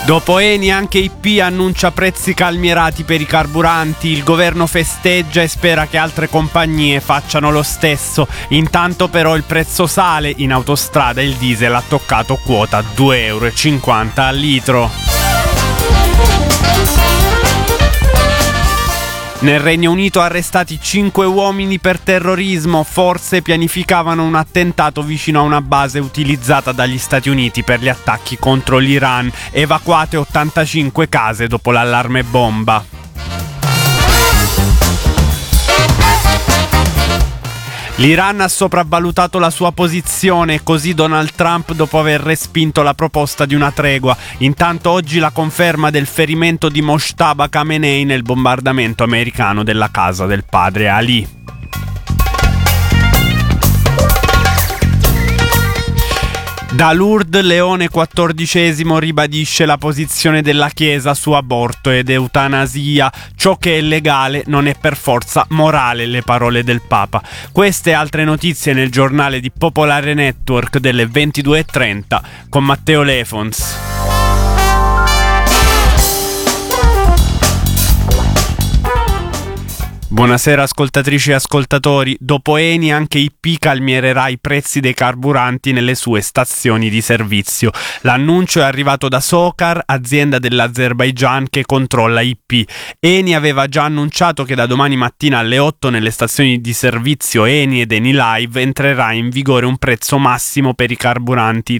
Dopo Eni anche IP annuncia prezzi calmierati per i carburanti, il governo festeggia e spera che altre compagnie facciano lo stesso. Intanto però il prezzo sale, in autostrada il diesel ha toccato quota 2,50 € al litro. Nel Regno Unito arrestati 5 uomini per terrorismo, forse pianificavano un attentato vicino a una base utilizzata dagli Stati Uniti per gli attacchi contro l'Iran, evacuate 85 case dopo l'allarme bomba. L'Iran ha sopravvalutato la sua posizione, così Donald Trump dopo aver respinto la proposta di una tregua. Intanto oggi la conferma del ferimento di Mojtaba Khamenei nel bombardamento americano della casa del padre Ali. Da Lourdes Leone XIV ribadisce la posizione della Chiesa su aborto ed eutanasia. Ciò che è legale non è per forza morale, le parole del Papa. Queste e altre notizie nel giornale di Popolare Network delle 22:30 con Matteo Lefons. Buonasera ascoltatrici e ascoltatori. Dopo Eni anche IP calmiererà i prezzi dei carburanti nelle sue stazioni di servizio. L'annuncio è arrivato da Sokar, azienda dell'Azerbaigian che controlla IP. Eni aveva già annunciato che da domani mattina alle 8 nelle stazioni di servizio Eni ed Eni Live entrerà in vigore un prezzo massimo per i carburanti,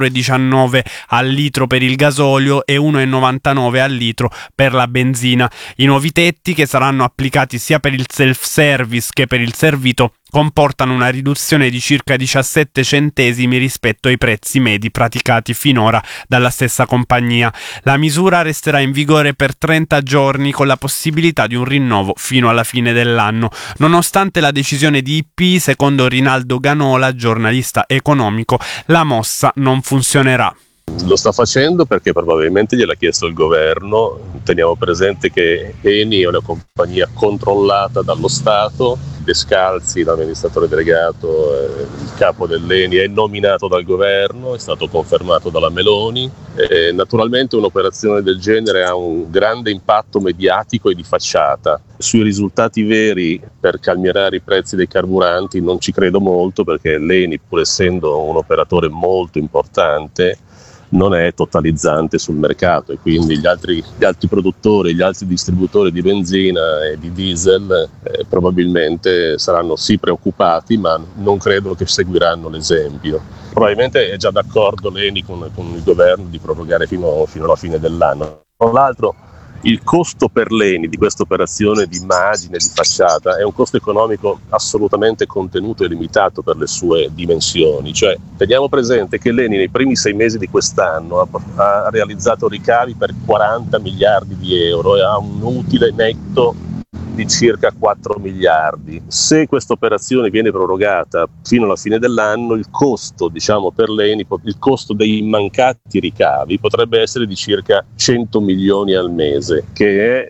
2,19 € al litro per il gasolio e 1,99 € al litro per la benzina. I nuovi tetti, che saranno applicati sia per il self-service che per il servito, comportano una riduzione di circa 17 centesimi rispetto ai prezzi medi praticati finora dalla stessa compagnia. La misura resterà in vigore per 30 giorni con la possibilità di un rinnovo fino alla fine dell'anno. Nonostante la decisione di IP, secondo Rinaldo Ganola, giornalista economico, la mossa non funzionerà. Lo sta facendo perché probabilmente gliel'ha chiesto il governo. Teniamo presente che Eni è una compagnia controllata dallo Stato. Descalzi, l'amministratore delegato, il capo dell'Eni, è nominato dal governo, è stato confermato dalla Meloni. Naturalmente un'operazione del genere ha un grande impatto mediatico e di facciata. Sui risultati veri per calmierare i prezzi dei carburanti non ci credo molto, perché l'Eni, pur essendo un operatore molto importante, non è totalizzante sul mercato, e quindi gli altri produttori, gli altri distributori di benzina e di diesel probabilmente saranno sì preoccupati, ma non credo che seguiranno l'esempio. Probabilmente è già d'accordo l'Eni con il governo di prorogare fino alla fine dell'anno. Tra l'altro il costo per l'Eni di questa operazione di immagine, di facciata, è un costo economico assolutamente contenuto e limitato per le sue dimensioni. Cioè, teniamo presente che l'Eni nei primi 6 mesi di quest'anno ha realizzato ricavi per 40 miliardi di euro e ha un utile netto di circa 4 miliardi. Se questa operazione viene prorogata fino alla fine dell'anno, il costo, per l'Eni, il costo dei mancati ricavi potrebbe essere di circa 100 milioni al mese, che è,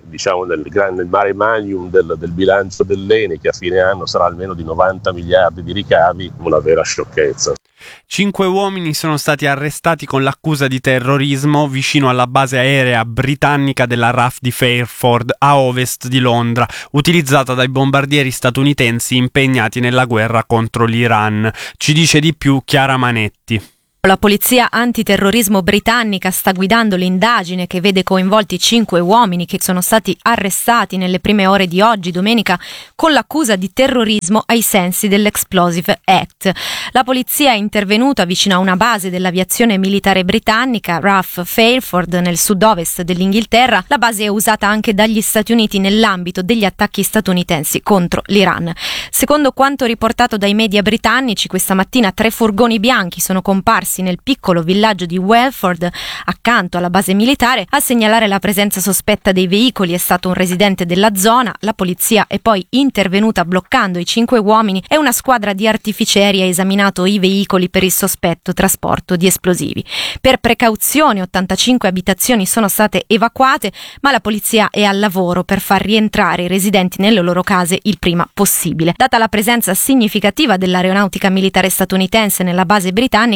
nel mare magnum del bilancio dell'Eni, che a fine anno sarà almeno di 90 miliardi di ricavi, una vera sciocchezza. 5 uomini sono stati arrestati con l'accusa di terrorismo vicino alla base aerea britannica della RAF di Fairford, a ovest di Londra, utilizzata dai bombardieri statunitensi impegnati nella guerra contro l'Iran. Ci dice di più Chiara Manetti. La polizia antiterrorismo britannica sta guidando l'indagine che vede coinvolti 5 uomini che sono stati arrestati nelle prime ore di oggi, domenica, con l'accusa di terrorismo ai sensi dell'Explosive Act. La polizia è intervenuta vicino a una base dell'aviazione militare britannica, RAF Fairford, nel sud-ovest dell'Inghilterra. La base è usata anche dagli Stati Uniti nell'ambito degli attacchi statunitensi contro l'Iran. Secondo quanto riportato dai media britannici, questa mattina 3 furgoni bianchi sono comparsi nel piccolo villaggio di Welford, accanto alla base militare. A segnalare la presenza sospetta dei veicoli è stato un residente della zona. La polizia è poi intervenuta bloccando i 5 uomini e una squadra di artificieri ha esaminato i veicoli per il sospetto trasporto di esplosivi. Per precauzione 85 abitazioni sono state evacuate, ma la polizia è al lavoro per far rientrare i residenti nelle loro case il prima possibile. Data la presenza significativa dell'aeronautica militare statunitense nella base britannica,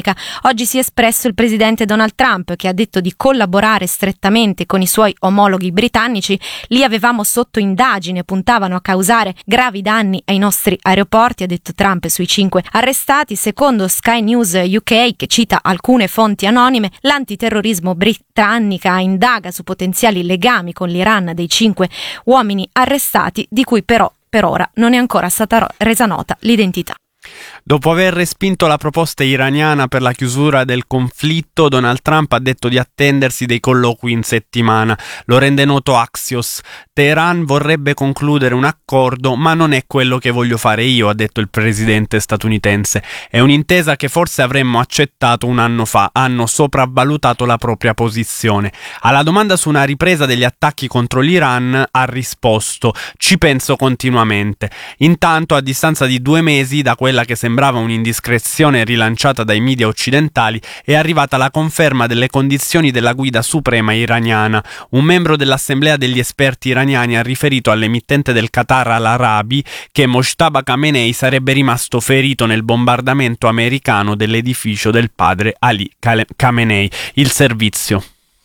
Oggi si è espresso il presidente Donald Trump, che ha detto di collaborare strettamente con i suoi omologhi britannici. Li avevamo sotto indagine, puntavano a causare gravi danni ai nostri aeroporti, ha detto Trump sui 5 arrestati. Secondo Sky News UK, che cita alcune fonti anonime, l'antiterrorismo britannica indaga su potenziali legami con l'Iran dei 5 uomini arrestati, di cui però per ora non è ancora stata resa nota l'identità. Dopo aver respinto la proposta iraniana per la chiusura del conflitto, Donald Trump ha detto di attendersi dei colloqui in settimana. Lo rende noto Axios. Teheran vorrebbe concludere un accordo, ma non è quello che voglio fare io, ha detto il presidente statunitense. È un'intesa che forse avremmo accettato un anno fa. Hanno sopravvalutato la propria posizione. Alla domanda su una ripresa degli attacchi contro l'Iran ha risposto: ci penso continuamente. Intanto, a distanza di 2 mesi da quella che sembrava un'indiscrezione rilanciata dai media occidentali, è arrivata la conferma delle condizioni della guida suprema iraniana. Un membro dell'assemblea degli esperti iraniani ha riferito all'emittente del Qatar Al-Arabi che Mojtaba Khamenei sarebbe rimasto ferito nel bombardamento americano dell'edificio del padre Ali Khamenei. Il servizio.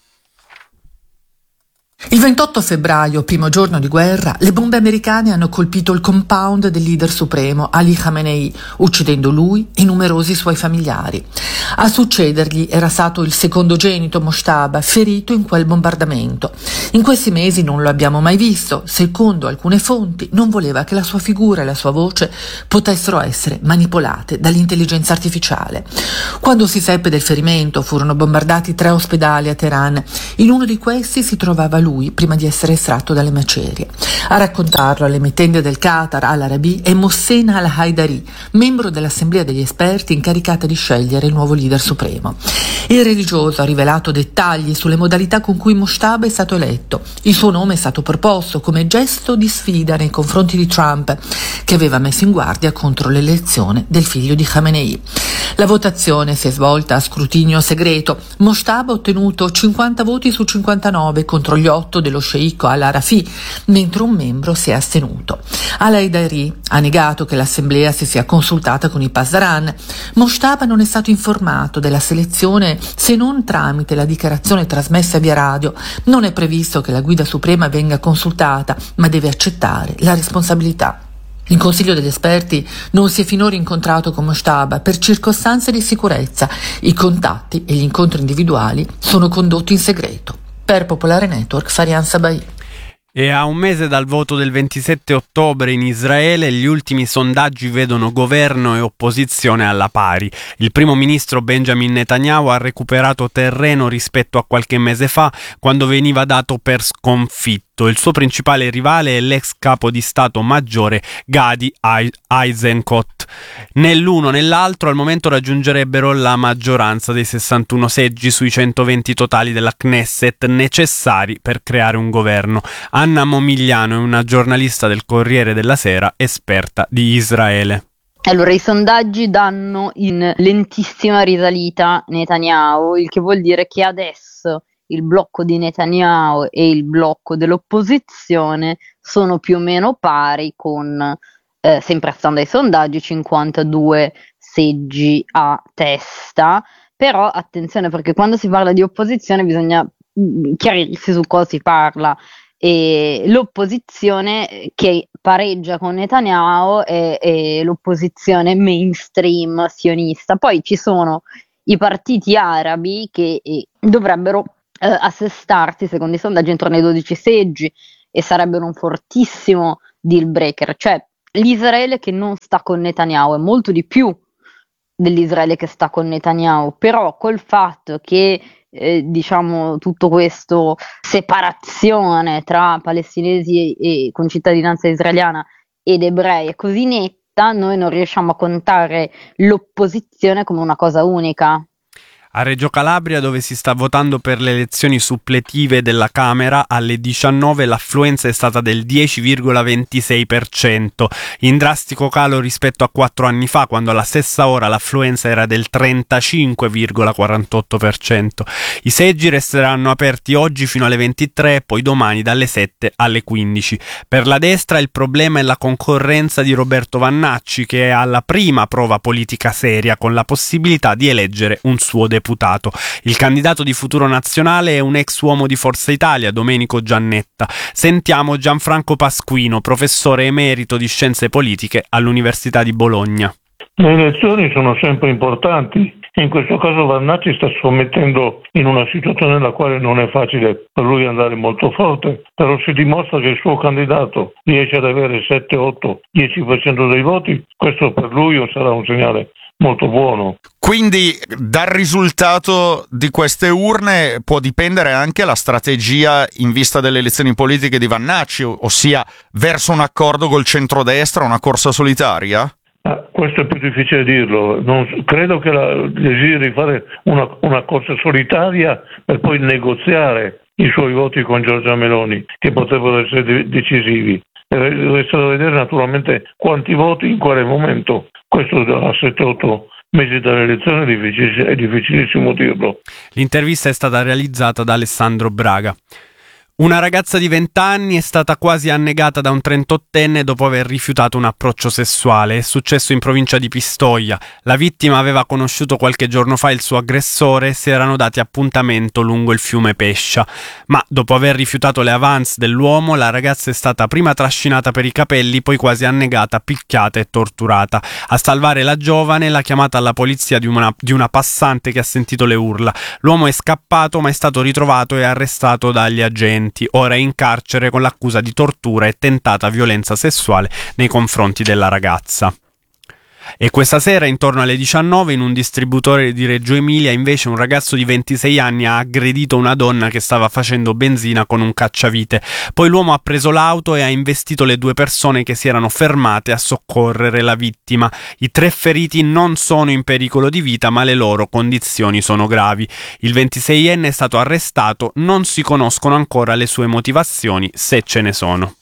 Il 28 febbraio, primo giorno di guerra, le bombe americane hanno colpito il compound del leader supremo Ali Khamenei, uccidendo lui e numerosi suoi familiari. A succedergli era stato il secondogenito Mojtaba, ferito in quel bombardamento. In questi mesi non lo abbiamo mai visto. Secondo alcune fonti, non voleva che la sua figura e la sua voce potessero essere manipolate dall'intelligenza artificiale. Quando si seppe del ferimento, furono bombardati 3 ospedali a Teheran. In uno di questi si trovava lui prima di essere estratto dalle macerie. A raccontarlo all'emittente del Qatar Al-Arabi è Mohsen Al-Haidari, membro dell'assemblea degli esperti incaricata di scegliere il nuovo leader supremo. Il religioso ha rivelato dettagli sulle modalità con cui Mojtaba è stato eletto. Il suo nome è stato proposto come gesto di sfida nei confronti di Trump, che aveva messo in guardia contro l'elezione del figlio di Khamenei. La votazione si è svolta a scrutinio segreto. Mojtaba ha ottenuto 50 voti su 59 contro gli 8 dello sceicco Al-Arafi, mentre un membro si è astenuto. Al-Haidari ha negato che l'assemblea si sia consultata con i Pasdaran. Mojtaba non è stato informato della selezione se non tramite la dichiarazione trasmessa via radio. Non è previsto che la guida suprema venga consultata, ma deve accettare la responsabilità. Il Consiglio degli esperti non si è finora incontrato con Mojtaba per circostanze di sicurezza. I contatti e gli incontri individuali sono condotti in segreto. Per Popolare Network, Farian Sabai. E a un mese dal voto del 27 ottobre in Israele, gli ultimi sondaggi vedono governo e opposizione alla pari. Il primo ministro Benjamin Netanyahu ha recuperato terreno rispetto a qualche mese fa, quando veniva dato per sconfitto. Il suo principale rivale è l'ex capo di Stato maggiore Gadi Eisenkot. Né l'uno né l'altro al momento raggiungerebbero la maggioranza dei 61 seggi sui 120 totali della Knesset necessari per creare un governo. Anna Momigliano è una giornalista del Corriere della Sera, esperta di Israele. Allora, i sondaggi danno in lentissima risalita Netanyahu, il che vuol dire che adesso il blocco di Netanyahu e il blocco dell'opposizione sono più o meno pari con, sempre stando ai sondaggi, 52 seggi a testa. Però attenzione, perché quando si parla di opposizione bisogna chiarirsi su cosa si parla. E l'opposizione che pareggia con Netanyahu è l'opposizione mainstream sionista. Poi ci sono i partiti arabi che dovrebbero assestarsi, secondo i sondaggi, intorno ai 12 seggi e sarebbero un fortissimo deal breaker. Cioè, l'Israele che non sta con Netanyahu è molto di più dell'Israele che sta con Netanyahu, però col fatto che diciamo tutto questo separazione tra palestinesi e con cittadinanza israeliana ed ebrei è così netta, noi non riusciamo a contare l'opposizione come una cosa unica. A Reggio Calabria, dove si sta votando per le elezioni suppletive della Camera, alle 19 l'affluenza è stata del 10,26%, in drastico calo rispetto a 4 anni fa, quando alla stessa ora l'affluenza era del 35,48%. I seggi resteranno aperti oggi fino alle 23 e poi domani dalle 7 alle 15. Per la destra il problema è la concorrenza di Roberto Vannacci, che è alla prima prova politica seria, con la possibilità di eleggere un suo deputato. Il candidato di Futuro Nazionale è un ex uomo di Forza Italia, Domenico Giannetta. Sentiamo Gianfranco Pasquino, professore emerito di Scienze Politiche all'Università di Bologna. Le elezioni sono sempre importanti. In questo caso Vannacci sta sommettendo in una situazione nella quale non è facile per lui andare molto forte, però se dimostra che il suo candidato riesce ad avere 7, 8, 10% dei voti, questo per lui sarà un segnale molto buono. Quindi dal risultato di queste urne può dipendere anche la strategia in vista delle elezioni politiche di Vannacci, ossia verso un accordo col centrodestra, una corsa solitaria? Questo è più difficile dirlo. Credo che desideri fare una corsa solitaria per poi negoziare i suoi voti con Giorgia Meloni, che potrebbero essere decisivi. Resta da vedere naturalmente quanti voti in quale momento. Questo a 7-8 mesi dalle elezioni è difficilissimo dirlo. L'intervista è stata realizzata da Alessandro Braga. Una ragazza di 20 anni è stata quasi annegata da un 38enne dopo aver rifiutato un approccio sessuale. È successo in provincia di Pistoia. La vittima aveva conosciuto qualche giorno fa il suo aggressore e si erano dati appuntamento lungo il fiume Pescia. Ma dopo aver rifiutato le avance dell'uomo, la ragazza è stata prima trascinata per i capelli, poi quasi annegata, picchiata e torturata. A salvare la giovane la chiamata alla polizia di una passante che ha sentito le urla. L'uomo è scappato, ma è stato ritrovato e arrestato dagli agenti. Ora è in carcere con l'accusa di tortura e tentata violenza sessuale nei confronti della ragazza. E questa sera, intorno alle 19, in un distributore di Reggio Emilia, invece un ragazzo di 26 anni ha aggredito una donna che stava facendo benzina con un cacciavite. Poi l'uomo ha preso l'auto e ha investito le 2 persone che si erano fermate a soccorrere la vittima. I 3 feriti non sono in pericolo di vita, ma le loro condizioni sono gravi. Il 26enne è stato arrestato, non si conoscono ancora le sue motivazioni, se ce ne sono.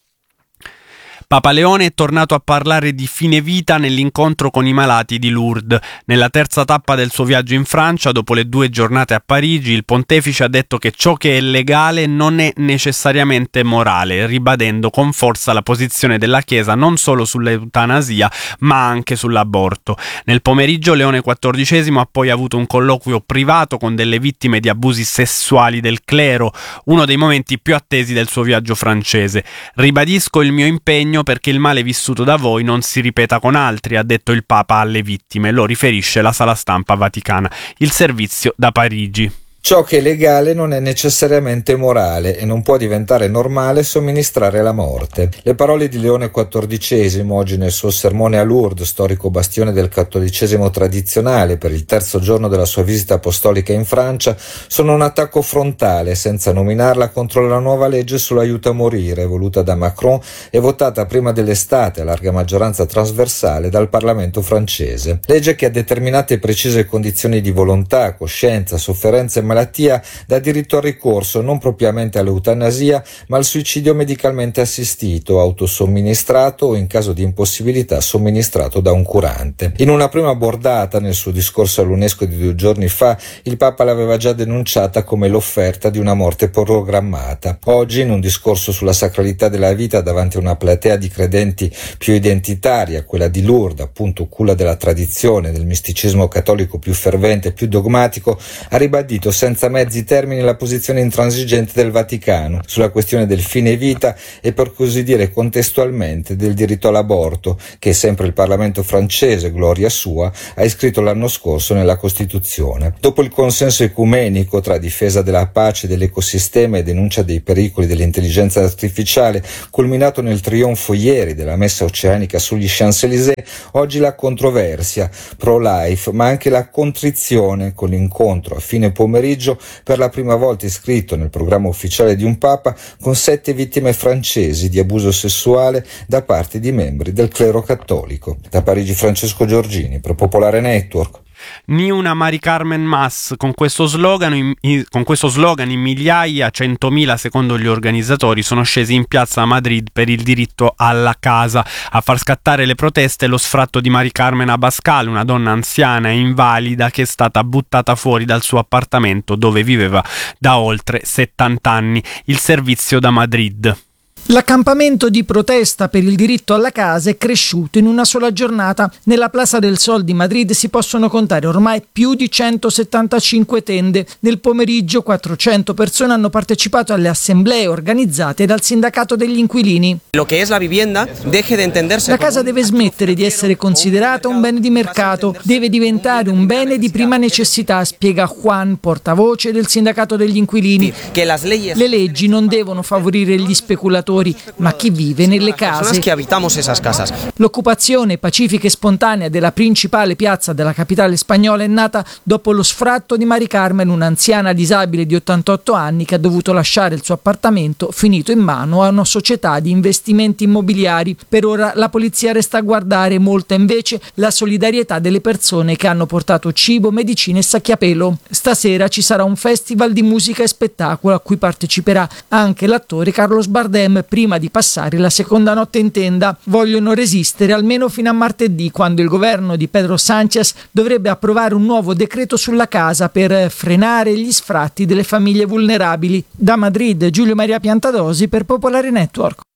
Papa Leone è tornato a parlare di fine vita nell'incontro con i malati di Lourdes. Nella terza tappa del suo viaggio in Francia, dopo le 2 giornate a Parigi, il pontefice ha detto che ciò che è legale non è necessariamente morale, ribadendo con forza la posizione della Chiesa non solo sull'eutanasia, ma anche sull'aborto. Nel pomeriggio Leone XIV ha poi avuto un colloquio privato con delle vittime di abusi sessuali del clero, uno dei momenti più attesi del suo viaggio francese. Ribadisco il mio impegno perché il male vissuto da voi non si ripeta con altri, ha detto il Papa alle vittime, lo riferisce la sala stampa vaticana. Il servizio da Parigi. Ciò che è legale non è necessariamente morale e non può diventare normale somministrare la morte. Le parole di Leone XIV, oggi nel suo sermone a Lourdes, storico bastione del cattolicesimo tradizionale, per il 3° giorno della sua visita apostolica in Francia, sono un attacco frontale, senza nominarla, contro la nuova legge sull'aiuto a morire, voluta da Macron e votata prima dell'estate a larga maggioranza trasversale dal Parlamento francese. Legge che ha determinate precise condizioni di volontà, coscienza, sofferenza e malattia dà diritto al ricorso non propriamente all'eutanasia, ma al suicidio medicalmente assistito, autosomministrato o in caso di impossibilità somministrato da un curante. In una prima bordata nel suo discorso all'UNESCO di 2 giorni fa, il Papa l'aveva già denunciata come l'offerta di una morte programmata. Oggi, in un discorso sulla sacralità della vita davanti a una platea di credenti più identitaria, quella di Lourdes, appunto culla della tradizione, del misticismo cattolico più fervente e più dogmatico, ha ribadito senza mezzi termini la posizione intransigente del Vaticano sulla questione del fine vita e, per così dire contestualmente, del diritto all'aborto, che sempre il Parlamento francese, gloria sua, ha iscritto l'anno scorso nella Costituzione. Dopo il consenso ecumenico tra difesa della pace e dell'ecosistema e denuncia dei pericoli dell'intelligenza artificiale, culminato nel trionfo ieri della messa oceanica sugli Champs-Élysées, oggi la controversia pro-life, ma anche la contrizione con l'incontro a fine pomeriggio per la prima volta iscritto nel programma ufficiale di un Papa con 7 vittime francesi di abuso sessuale da parte di membri del clero cattolico. Da Parigi Francesco Giorgini per Popolare Network. Ni una Mari Carmen Mas. Con questo slogan in migliaia, 100.000 secondo gli organizzatori, sono scesi in piazza a Madrid per il diritto alla casa. A far scattare le proteste lo sfratto di Mari Carmen Abascal, una donna anziana e invalida che è stata buttata fuori dal suo appartamento dove viveva da oltre 70 anni. Il servizio da Madrid. L'accampamento di protesta per il diritto alla casa è cresciuto in una sola giornata. Nella Plaza del Sol di Madrid si possono contare ormai più di 175 tende. Nel pomeriggio 400 persone hanno partecipato alle assemblee organizzate dal sindacato degli inquilini. La casa deve smettere di essere considerata un bene di mercato, deve diventare un bene di prima necessità, spiega Juan, portavoce del sindacato degli inquilini. Le leggi non devono favorire gli speculatori, ma chi vive nelle case. L'occupazione pacifica e spontanea della principale piazza della capitale spagnola è nata dopo lo sfratto di Mari Carmen, un'anziana disabile di 88 anni che ha dovuto lasciare il suo appartamento finito in mano a una società di investimenti immobiliari. Per ora la polizia resta a guardare, molta invece la solidarietà delle persone che hanno portato cibo, medicine e sacchi a pelo. Stasera ci sarà un festival di musica e spettacolo a cui parteciperà anche l'attore Carlos Bardem prima di passare la seconda notte in tenda. Vogliono resistere almeno fino a martedì, quando il governo di Pedro Sánchez dovrebbe approvare un nuovo decreto sulla casa per frenare gli sfratti delle famiglie vulnerabili. Da Madrid, Giulio Maria Piantadosi per Popolare Network.